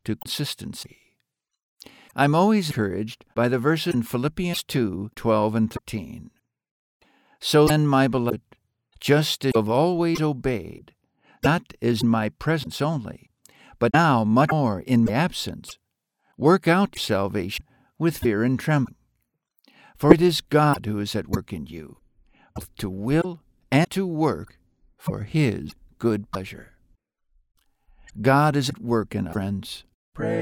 to consistency. I'm always encouraged by the verses in Philippians 2:12 and 13. So then, my beloved, just as you have always obeyed, not as in my presence only, but now much more in my absence, work out your salvation with fear and trembling. For it is God who is at work in you, both to will and to work for His good pleasure. God is at work in our friends. Pray.